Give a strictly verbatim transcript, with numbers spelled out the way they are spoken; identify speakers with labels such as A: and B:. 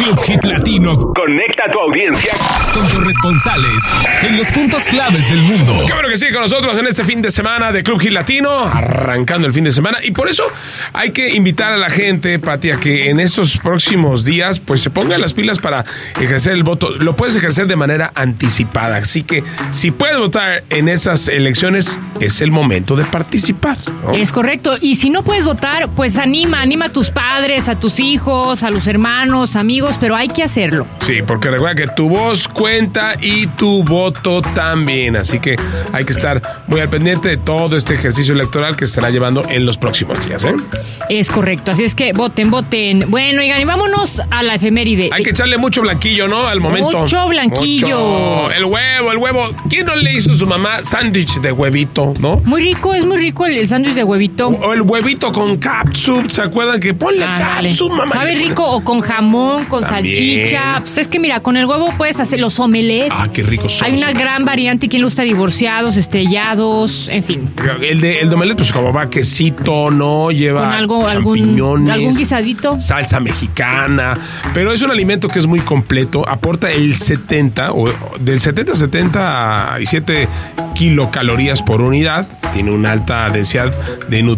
A: Club Hit Latino
B: conecta a tu audiencia
A: con corresponsales en los puntos claves del mundo.
C: Qué bueno que sigue con nosotros en este fin de semana de Club Hit Latino, arrancando el fin de semana. Y por eso hay que invitar a la gente, Pati, a que en estos próximos días pues se pongan las pilas para ejercer el voto. Lo puedes ejercer de manera anticipada. Así que si puedes votar en esas elecciones, es el momento de participar, ¿no?
D: Es correcto. Y si no puedes votar, pues anima, anima a tus padres, a tus hijos, a los hermanos, amigos, pero hay que hacerlo.
C: Sí, porque recuerda que tu voz cuenta y tu voto también. Así que hay que estar muy al pendiente de todo este ejercicio electoral que se estará llevando en los próximos días, ¿eh?
D: Es correcto. Así es que voten, voten. Bueno, oigan, y vámonos a la efeméride.
C: Hay que echarle mucho blanquillo, ¿no? Al momento.
D: Mucho blanquillo.
C: Mucho. El huevo, el huevo. ¿Quién no le hizo a su mamá sándwich de huevito, no?
D: Muy rico, es muy rico el, el sándwich de huevito.
C: O el huevito con catsup, ¿se acuerdan? Que ponle
D: Ah,
C: catsup,
D: vale.
C: mamá.
D: Sabe rico o con jamón, con
C: También.
D: salchicha. Pues es que mira, con el huevo puedes hacer los omelets.
C: Ah, qué rico son.
D: Hay una gran variante. ¿Quién le gusta? Divorciados, estrellados, en fin.
C: El de, el de omelette, pues como va quesito, ¿no? Lleva
D: Con algo, algún,
C: champiñones,
D: algún guisadito.
C: salsa mexicana. Pero es un alimento que es muy completo. Aporta el setenta, o del setenta a setenta y siete kilocalorías por unidad. Tiene una alta densidad de nutrientes